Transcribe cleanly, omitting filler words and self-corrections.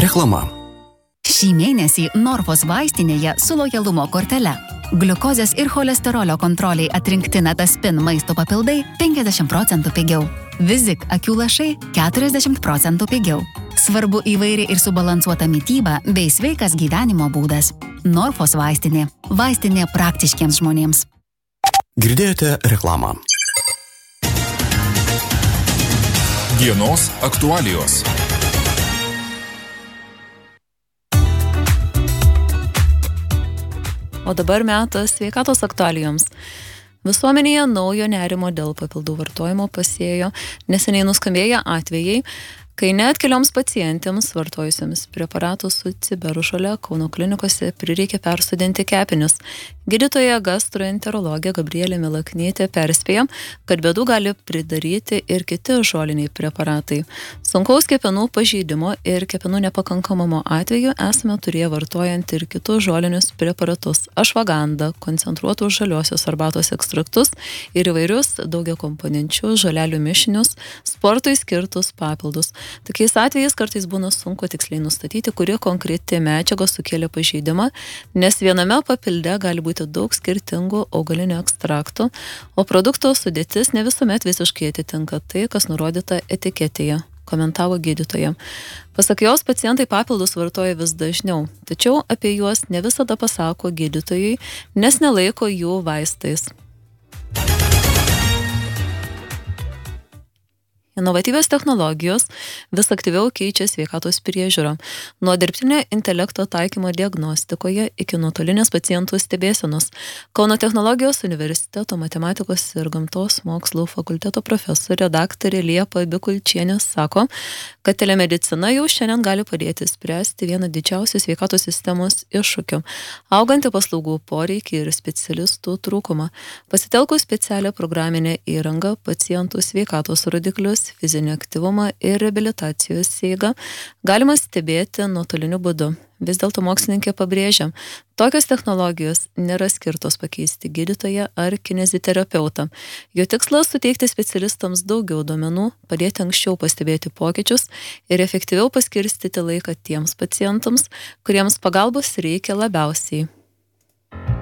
Reklama. Šį mėnesį Norfos vaistinėje su lojalumo kortele. Gliukozės ir cholesterolio kontroliai atrinkti Netaspin maisto papildai 50% pigiau. Vizik akių lašai 40% pigiau. Svarbu įvairi ir subalansuota mityba bei sveikas gyvenimo būdas. Norfos vaistinė. Vaistinė praktiškiems žmonėms. Girdėjote reklamą. Dienos aktualijos. O dabar metas sveikatos aktualijoms. Visuomenėje naujo nerimo dėl papildų vartojimo pasėjo neseniai nuskambėję atvejai, kai net kelioms pacientėms vartojusiams preparatus su ciberu šalia Kauno klinikose prireikė persodinti kepinius. Gydytoja gastroenterologė Gabrielė Milaknytė perspėja, kad bėdų gali pridaryti ir kiti žoliniai preparatai. Sunkaus kepenų pažeidimo ir kepenų nepakankamumo atveju esame turėję vartojant ir kitus žolinius preparatus – ašvagandą, koncentruotus žaliosios arbatos ekstraktus ir įvairius daugiakomponenčius žolelių mišinius, sportui skirtus papildus. Tokiais atvejais kartais būna sunku tiksliai nustatyti, kuri konkreti medžiaga sukėlė pažeidimą, nes viename papilde gali būti daug skirtingų augalinių ekstraktų, o produkto sudėtis ne visuomet visiškai atitinka tai, kas nurodyta etiketėje, komentavo gydytoja. Pasak jos, pacientai papildus vartoja vis dažniau, tačiau apie juos ne visada pasako gydytojai, nes nelaiko jų vaistais. Inovatyvios technologijos vis aktyviau keičia sveikatos priežiūrą. Nuo dirbtinio intelekto taikymo diagnostikoje iki nuotolinės pacientų stebėsenos. Kauno technologijos universiteto matematikos ir gamtos mokslų fakulteto profesorė daktarė Liepa Bikulčienė sako, kad telemedicina jau šiandien gali padėti spręsti vieną didžiausių sveikatos sistemos iššūkių – augantį paslaugų poreikį ir specialistų trūkumą. Pasitelkus specialią programinę įrangą, pacientų sveikatos rodiklius, fizinį aktyvumą ir reabilitacijos eigą galima stebėti nuotoliniu būdu. Vis dėlto mokslininkė pabrėžia, tokios technologijos nėra skirtos pakeisti gydytoją ar kineziterapeutą. Jo tikslas suteikti specialistams daugiau duomenų, padėti anksčiau pastebėti pokyčius ir efektyviau paskirstyti laiką tiems pacientams, kuriems pagalbos reikia labiausiai.